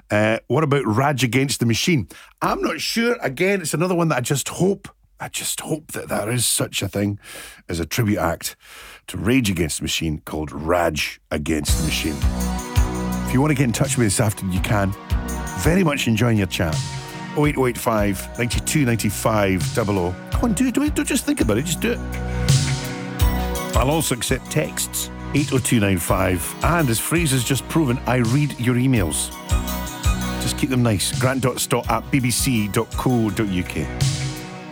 What about Rage Against the Machine? I'm not sure. Again, it's another one that I just hope that there is such a thing as a tribute act to Rage Against the Machine called Rage Against the Machine. If you want to get in touch with me this afternoon, you can. Very much enjoying your chat. 08085 92 95 00. Come on, do it. Don't just think about it, just do it. I'll also accept texts, 80295. And as Fraser's just proven, I read your emails. Just keep them nice. grant.stott@bbc.co.uk.